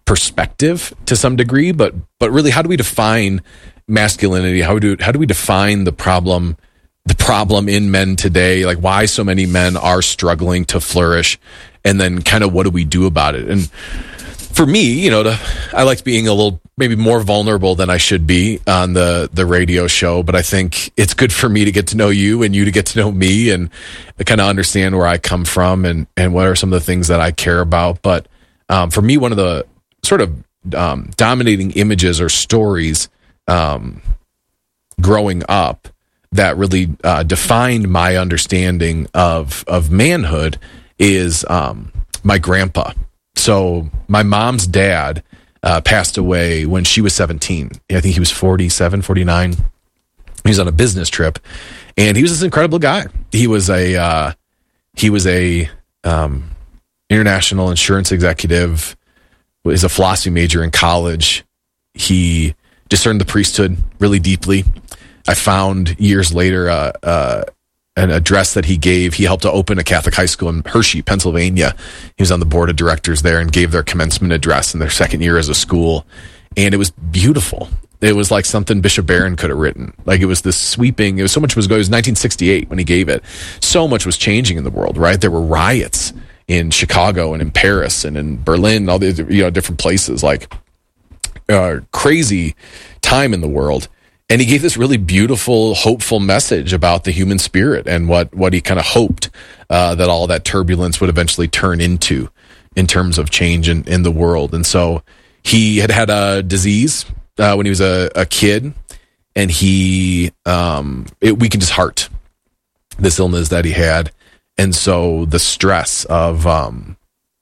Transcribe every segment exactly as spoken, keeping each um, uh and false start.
perspective to some degree, but but really, how do we define masculinity? How do how do we define the problem the problem in men today? Like, why so many men are struggling to flourish, and then kind of what do we do about it? And for me, you know, to, I like being a little maybe more vulnerable than I should be on the the radio show, but I think it's good for me to get to know you and you to get to know me and kind of understand where I come from and and what are some of the things that I care about. But um, for me, one of the sort of um, dominating images or stories um, growing up that really uh, defined my understanding of of manhood is um, my grandpa. So my mom's dad uh, passed away when she was seventeen. I think he was forty-seven, forty-nine. He was on a business trip, and he was this incredible guy. He was a uh, he was a um, international insurance executive. Was a philosophy major in college. He discerned the priesthood really deeply. I found years later uh, uh, an address that he gave. He helped to open a Catholic high school in Hershey, Pennsylvania. He was on the board of directors there and gave their commencement address in their second year as a school. And it was beautiful. It was like something Bishop Barron could have written. Like, it was this sweeping, it was so much was going, it was nineteen sixty-eight when he gave it. So much was changing in the world, right? There were riots in Chicago and in Paris and in Berlin, and all the, you know, different places, like uh, crazy time in the world. And he gave this really beautiful, hopeful message about the human spirit and what, what he kind of hoped uh, that all that turbulence would eventually turn into in terms of change in, in the world. And so he had had a disease uh, when he was a, a kid, and he um, it weakened his heart, this illness that he had. And so the stress of um,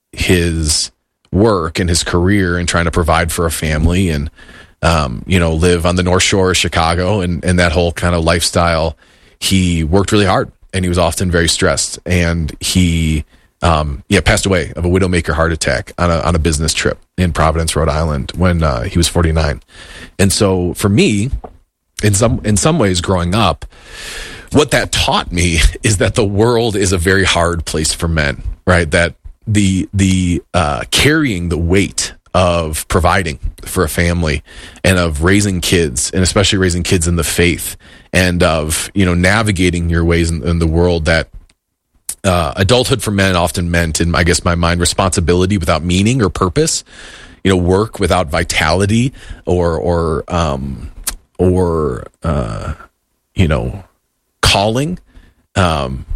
his work and his career and trying to provide for a family and, um, you know, live on the North Shore of Chicago and, and that whole kind of lifestyle, he worked really hard and he was often very stressed. And he, um, yeah, passed away of a widowmaker heart attack on a, on a business trip in Providence, Rhode Island when uh, he was forty-nine. And so for me, in some, in some ways growing up, what that taught me is that the world is a very hard place for men, right? That the the uh, carrying the weight of providing for a family and of raising kids, and especially raising kids in the faith, and of, you know, navigating your ways in, in the world, that uh, adulthood for men often meant, in I guess my mind, responsibility without meaning or purpose, you know, work without vitality or or um, or uh, you know. calling. Um,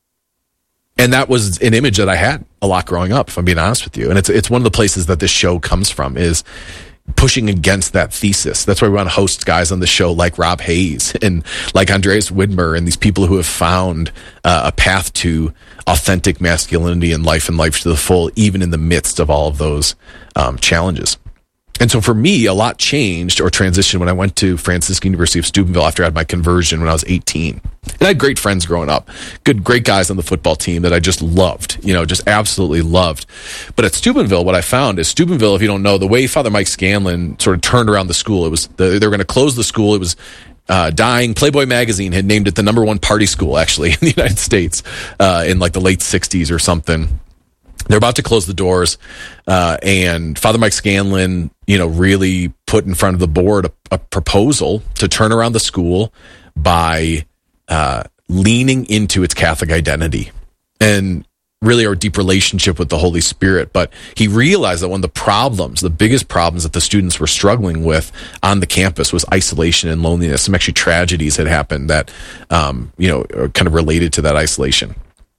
and that was an image that I had a lot growing up, if I'm being honest with you. And it's it's one of the places that this show comes from, is pushing against that thesis. That's why we want to host guys on the show like Rob Hayes and like Andreas Widmer and these people who have found uh, a path to authentic masculinity in life and life to the full, even in the midst of all of those um, challenges. And so for me, a lot changed or transitioned when I went to Franciscan University of Steubenville after I had my conversion when I was eighteen. And I had great friends growing up, good, great guys on the football team that I just loved, you know, just absolutely loved. But at Steubenville, what I found is Steubenville, if you don't know, the way Father Mike Scanlon sort of turned around the school, it was the, they were going to close the school. It was uh, dying. Playboy magazine had named it the number one party school, actually, in the United States uh, in like the late sixties or something. They're about to close the doors, uh, and Father Mike Scanlon, you know, really put in front of the board a, a proposal to turn around the school by uh, leaning into its Catholic identity and really our deep relationship with the Holy Spirit. But he realized that one of the problems, the biggest problems that the students were struggling with on the campus was isolation and loneliness. Some actually tragedies had happened that, um, you know, are kind of related to that isolation.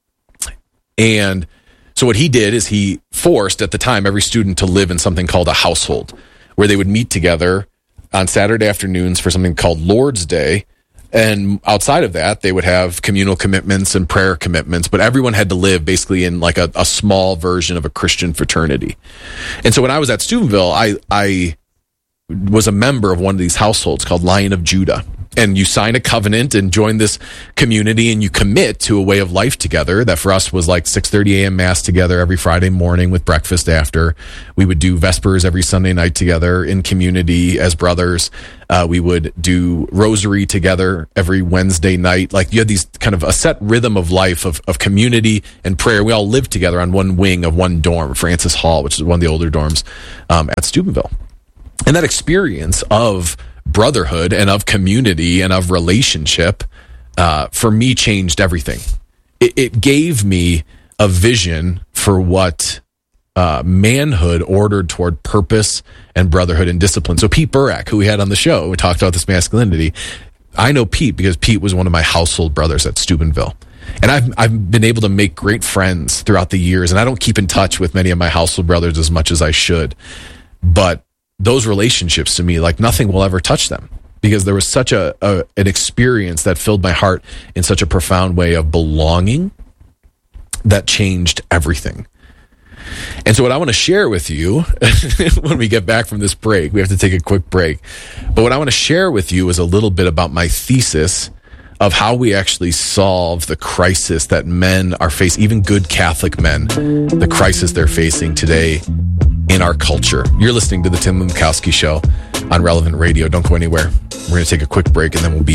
And so what he did is he forced, at the time, every student to live in something called a household, where they would meet together on Saturday afternoons for something called Lord's Day. And outside of that, they would have communal commitments and prayer commitments, but everyone had to live basically in like a, a small version of a Christian fraternity. And so when I was at Steubenville, I, I was a member of one of these households called Lion of Judah. and you sign a covenant and join this community, and you commit to a way of life together that for us was like six thirty a.m. mass together every Friday morning with breakfast after. We would do Vespers every Sunday night together in community as brothers. Uh, we would do rosary together every Wednesday night. Like, you had these kind of a set rhythm of life of, of community and prayer. We all lived together on one wing of one dorm, Francis Hall, which is one of the older dorms um, at Steubenville. And that experience of brotherhood and of community and of relationship, uh, for me, changed everything. It, it gave me a vision for what uh, manhood ordered toward purpose and brotherhood and discipline. So Pete Burak, who we had on the show, we talked about this masculinity. I know Pete because Pete was one of my household brothers at Steubenville. And I've I've been able to make great friends throughout the years, and I don't keep in touch with many of my household brothers as much as I should. But those relationships, to me, like nothing will ever touch them, because there was such a, a an experience that filled my heart in such a profound way of belonging that changed everything. And so what I want to share with you when we get back from this break, we have to take a quick break, but what I want to share with you is a little bit about my thesis of how we actually solve the crisis that men are facing, even good Catholic men, the crisis they're facing today in our culture. You're listening to the Tim Lemkowski Show on Relevant Radio. Don't go anywhere. We're going to take a quick break, and then we'll be